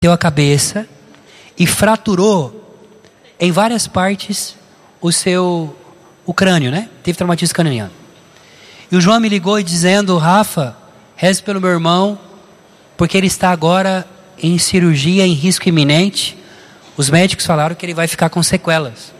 bateu a cabeça e fraturou em várias partes o crânio, né? Teve traumatismo craniano. E o João me ligou dizendo: Rafa, reze pelo meu irmão, porque ele está agora em cirurgia, em risco iminente. Os médicos falaram que ele vai ficar com sequelas.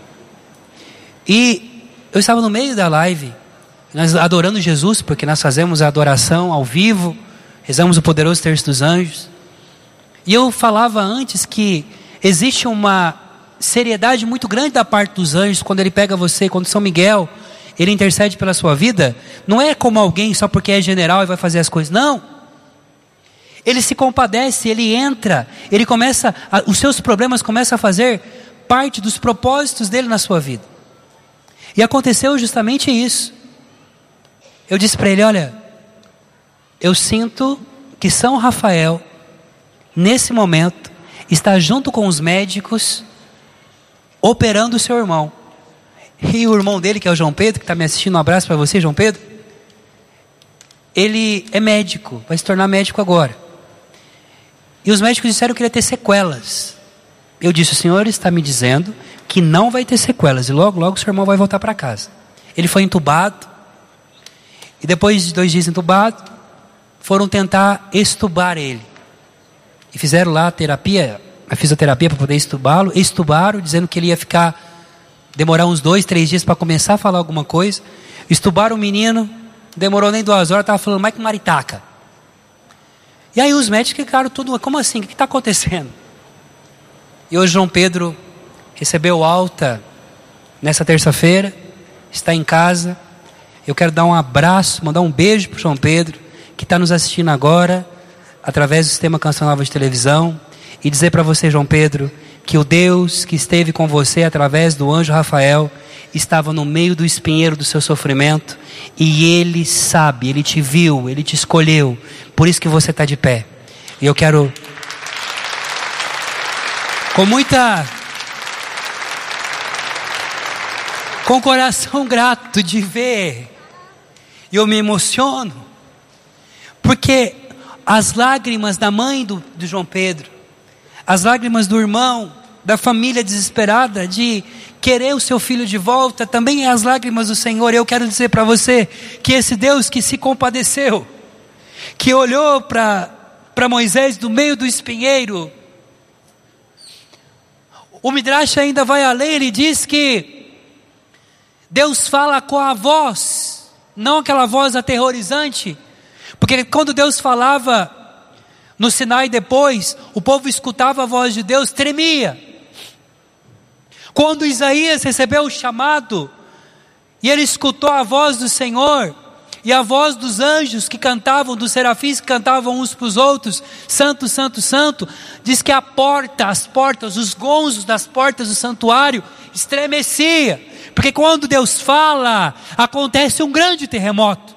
E eu estava no meio da live, nós adorando Jesus, porque nós fazemos a adoração ao vivo, rezamos o poderoso terço dos anjos. E eu falava antes que existe uma seriedade muito grande da parte dos anjos quando ele pega você, quando São Miguel, ele intercede pela sua vida. Não é como alguém só porque é general e vai fazer as coisas, não. Ele se compadece, ele entra, ele começa, os seus problemas começam a fazer parte dos propósitos dele na sua vida. E aconteceu justamente isso. Eu disse para ele: olha, eu sinto que São Rafael, nesse momento, está junto com os médicos, operando o seu irmão. E o irmão dele, que é o João Pedro, que está me assistindo, um abraço para você, João Pedro. Ele é médico, vai se tornar médico agora. E os médicos disseram que ele ia ter sequelas. Eu disse: o senhor está me dizendo que não vai ter sequelas, e logo, logo o seu irmão vai voltar para casa. Ele foi entubado, e depois de 2 dias entubado, foram tentar extubar ele. E fizeram lá a fisioterapia para poder estubá-lo. Estubaram, dizendo que ele ia demorar uns 2, 3 dias para começar a falar alguma coisa. Estubaram o menino, demorou nem 2 horas, estava falando mais que maritaca. E aí os médicos ficaram tudo: como assim? O que está acontecendo? E hoje João Pedro recebeu alta nessa terça-feira, está em casa. Eu quero dar um abraço, mandar um beijo para o João Pedro, que está nos assistindo agora, através do Sistema Canção Nova de televisão, e dizer para você, João Pedro, que o Deus que esteve com você através do anjo Rafael estava no meio do espinheiro do seu sofrimento, e Ele sabe, Ele te viu, Ele te escolheu, por isso que você está de pé. E eu quero, com coração grato de ver, e eu me emociono, porque as lágrimas da mãe do João Pedro, as lágrimas do irmão, da família desesperada de querer o seu filho de volta, também é as lágrimas do Senhor. Eu quero dizer para você que esse Deus que se compadeceu, que olhou para Moisés do meio do espinheiro, o Midrash ainda vai além, ele diz que Deus fala com a voz, não aquela voz aterrorizante, porque quando Deus falava no Sinai depois, o povo escutava a voz de Deus, tremia. Quando Isaías recebeu o chamado, e ele escutou a voz do Senhor, e a voz dos anjos que cantavam, dos serafins que cantavam uns para os outros, Santo, Santo, Santo, diz que as portas, os gonzos das portas do santuário estremecia, porque quando Deus fala, acontece um grande terremoto.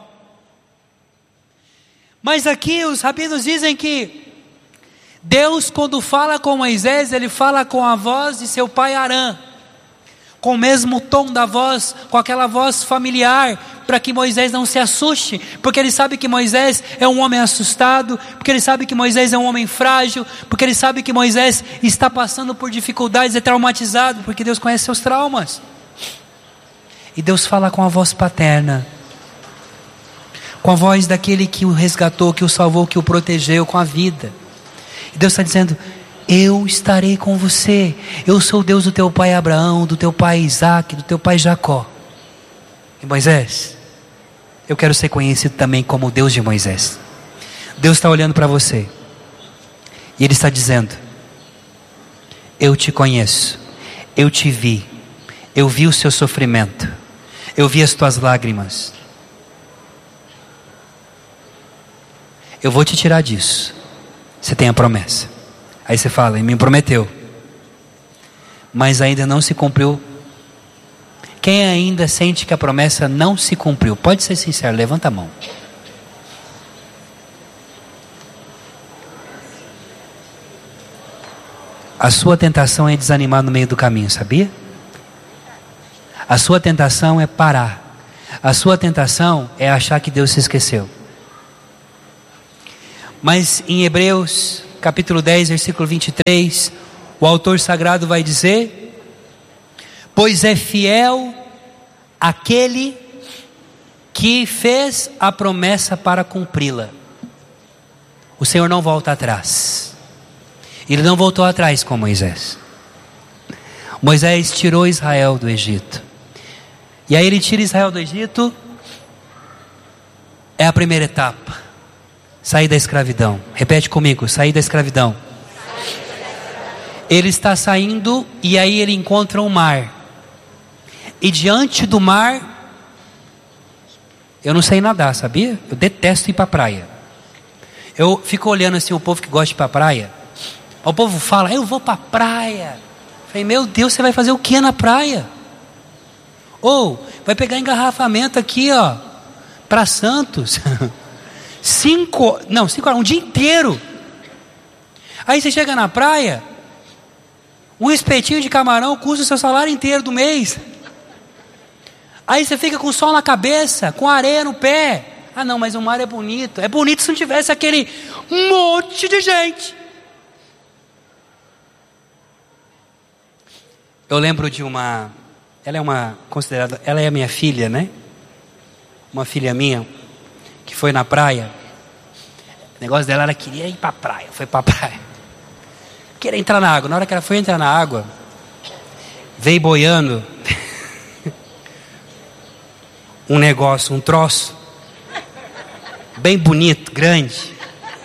Mas aqui os rabinos dizem que Deus, quando fala com Moisés, ele fala com a voz de seu pai Arã, com o mesmo tom da voz, com aquela voz familiar, para que Moisés não se assuste, porque ele sabe que Moisés é um homem assustado, porque ele sabe que Moisés é um homem frágil, porque ele sabe que Moisés está passando por dificuldades, é traumatizado, porque Deus conhece seus traumas. E Deus fala com a voz paterna, com a voz daquele que o resgatou, que o salvou, que o protegeu com a vida. E Deus está dizendo: eu estarei com você, eu sou o Deus do teu pai Abraão, do teu pai Isaac, do teu pai Jacó. E Moisés, eu quero ser conhecido também como o Deus de Moisés. Deus está olhando para você, e Ele está dizendo: eu te conheço, eu te vi, eu vi o seu sofrimento, eu vi as tuas lágrimas, eu vou te tirar disso. Você tem a promessa. Aí você fala: ele me prometeu, mas ainda não se cumpriu. Quem ainda sente que a promessa não se cumpriu? Pode ser sincero, levanta a mão. A sua tentação é desanimar no meio do caminho, sabia? A sua tentação é parar. A sua tentação é achar que Deus se esqueceu. Mas em Hebreus capítulo 10, versículo 23, o autor sagrado vai dizer: pois é fiel aquele que fez a promessa para cumpri-la. O Senhor não volta atrás. Ele não voltou atrás com Moisés. Moisés tirou Israel do Egito. E aí ele tira Israel do Egito. É a primeira etapa. Sair da escravidão. Repete comigo: sair da escravidão. Ele está saindo e aí ele encontra um mar. E diante do mar, eu não sei nadar, sabia? Eu detesto ir para a praia. Eu fico olhando assim o povo que gosta de ir para a praia. O povo fala: eu vou para a praia. Eu falei: meu Deus, você vai fazer o que na praia? Ou vai pegar engarrafamento aqui, ó, para Santos. 5 horas, um dia inteiro. Aí você chega na praia, um espetinho de camarão custa o seu salário inteiro do mês. Aí você fica com sol na cabeça, com areia no pé. Ah não, mas o mar é bonito. É bonito se não tivesse aquele monte de gente. Eu lembro de uma... Ela é minha filha, né? Uma filha minha, que foi na praia. O negócio dela, ela queria ir para a praia. Foi para a praia. Queria entrar na água. Na hora que ela foi entrar na água, veio boiando um negócio, um troço bem bonito, grande.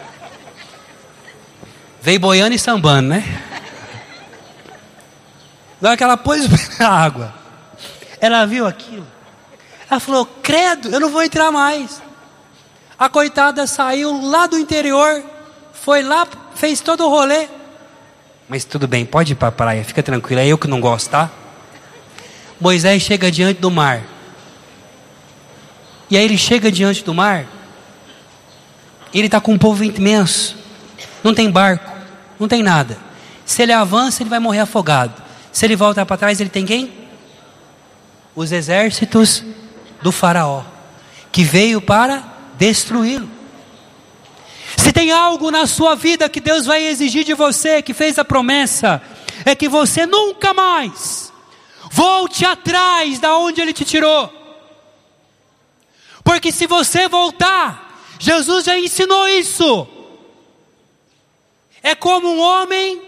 Veio boiando e sambando, né? Na hora que ela pôs o pé na água, ela viu aquilo. Ela falou: credo, eu não vou entrar mais. A coitada saiu lá do interior, foi lá, fez todo o rolê. Mas tudo bem, pode ir para a praia, fica tranquilo, é eu que não gosto, tá? Moisés chega diante do mar. E aí ele chega diante do mar. Ele está com um povo imenso. Não tem barco, não tem nada. Se ele avança, ele vai morrer afogado. Se ele volta para trás, ele tem quem? Os exércitos do faraó, que veio para destruí-lo. Se tem algo na sua vida que Deus vai exigir de você, que fez a promessa, é que você nunca mais volte atrás da onde Ele te tirou. Porque se você voltar, Jesus já ensinou isso. É como um homem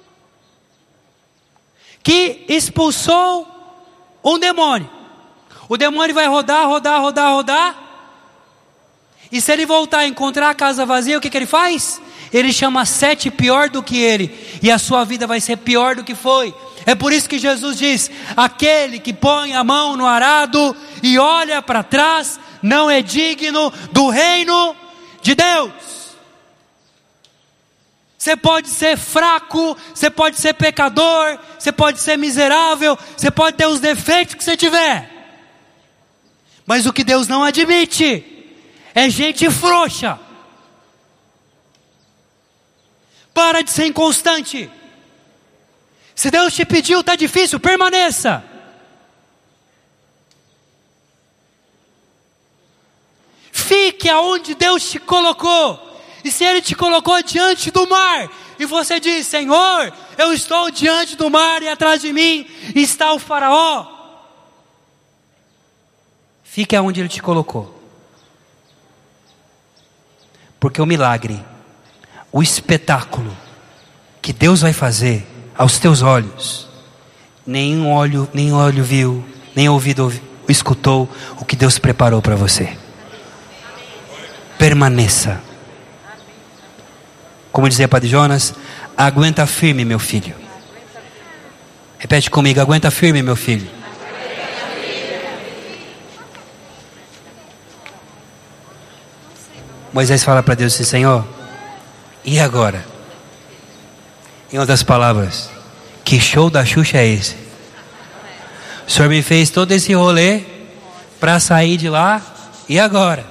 que expulsou um demônio. O demônio vai rodar. E se ele voltar a encontrar a casa vazia, o que ele faz? Ele chama 7 pior do que ele. E a sua vida vai ser pior do que foi. É por isso que Jesus diz: aquele que põe a mão no arado e olha para trás, não é digno do reino de Deus. Você pode ser fraco, você pode ser pecador, você pode ser miserável, você pode ter os defeitos que você tiver. Mas o que Deus não admite é gente frouxa. Para de ser inconstante. Se Deus te pediu, está difícil, permaneça. Fique aonde Deus te colocou. E se Ele te colocou diante do mar, e você diz: Senhor, eu estou diante do mar e atrás de mim está o faraó. Fique aonde Ele te colocou. Porque o milagre, o espetáculo que Deus vai fazer aos teus olhos, nenhum olho viu, nem ouvido escutou o que Deus preparou para você. Permaneça. Como dizia Padre Jonas: aguenta firme, meu filho. Repete comigo: aguenta firme, meu filho. Moisés fala para Deus assim: Senhor, e agora? Em outras palavras, que show da Xuxa é esse? O Senhor me fez todo esse rolê para sair de lá, e agora?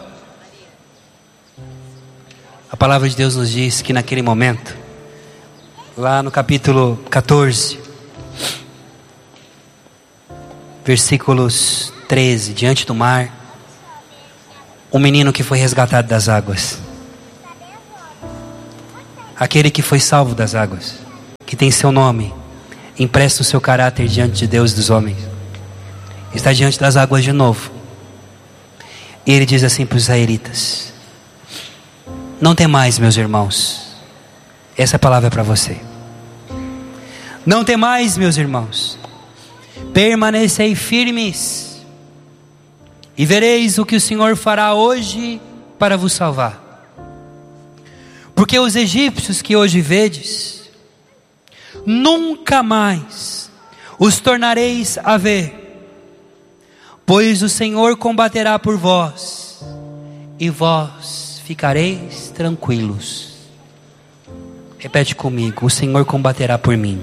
A palavra de Deus nos diz que naquele momento, lá no capítulo 14, versículos 13, diante do mar, um menino que foi resgatado das águas. aquele que foi salvo das águas, que tem seu nome impresso no seu caráter diante de Deus e dos homens, está diante das águas de novo. E ele diz assim para os israelitas: não temais, meus irmãos. Essa palavra é para você. Não temais, meus irmãos, permanecei firmes, e vereis o que o Senhor fará hoje para vos salvar. Porque os egípcios que hoje vedes, nunca mais os tornareis a ver, pois o Senhor combaterá por vós, e vós ficareis tranquilos. Repete comigo: o Senhor combaterá por mim,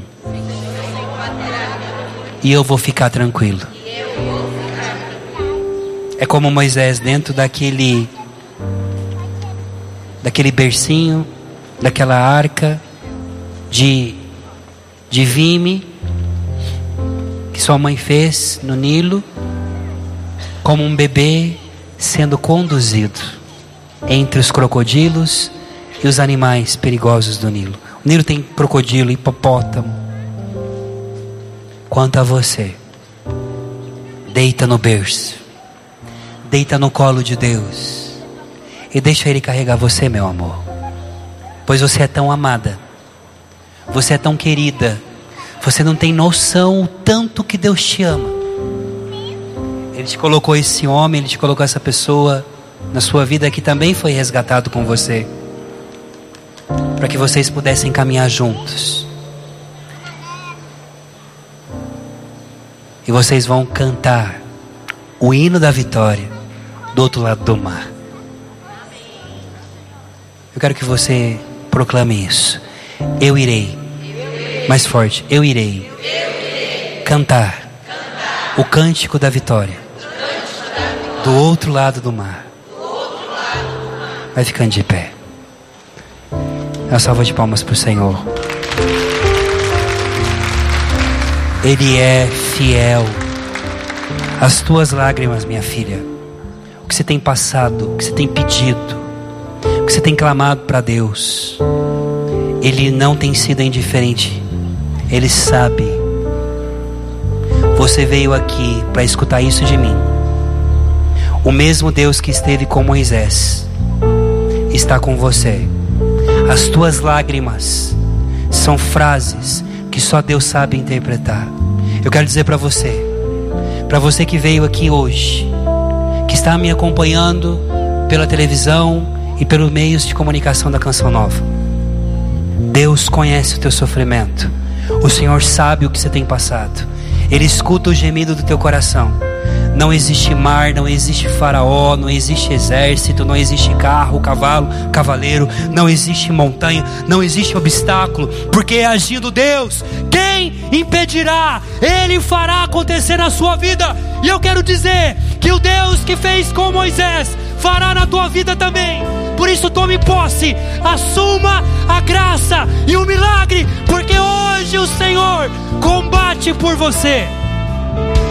e eu vou ficar tranquilo. É como Moisés dentro daquele bercinho, daquela arca de vime que sua mãe fez no Nilo, como um bebê sendo conduzido entre os crocodilos e os animais perigosos do Nilo. O Nilo tem crocodilo, hipopótamo. Quanto a você, deita no berço, deita no colo de Deus e deixa Ele carregar você, meu amor, pois você é tão amada, você é tão querida, você não tem noção o tanto que Deus te ama. Ele te colocou esse homem, Ele te colocou essa pessoa na sua vida que também foi resgatado com você, para que vocês pudessem caminhar juntos. E vocês vão cantar o hino da vitória do outro lado do mar. Eu quero que você proclame isso. Eu irei. Mais forte. Eu irei cantar o cântico da vitória do outro lado do mar. Vai ficando de pé. Uma salva de palmas para o Senhor. Ele é fiel. As tuas lágrimas, minha filha, o que você tem passado, o que você tem pedido, o que você tem clamado para Deus, Ele não tem sido indiferente. Ele sabe. Você veio aqui para escutar isso de mim. O mesmo Deus que esteve com Moisés está com você. As tuas lágrimas são frases que só Deus sabe interpretar. Eu quero dizer para você que veio aqui hoje, que está me acompanhando pela televisão e pelos meios de comunicação da Canção Nova, Deus conhece o teu sofrimento. O Senhor sabe o que você tem passado. Ele escuta o gemido do teu coração. Não existe mar, não existe faraó, não existe exército, não existe carro, cavalo, cavaleiro, não existe montanha, não existe obstáculo, porque agindo Deus, quem impedirá? Ele fará acontecer na sua vida. E eu quero dizer que o Deus que fez com Moisés fará na tua vida também. Por isso tome posse, assuma a graça e o milagre, porque hoje o Senhor combate por você.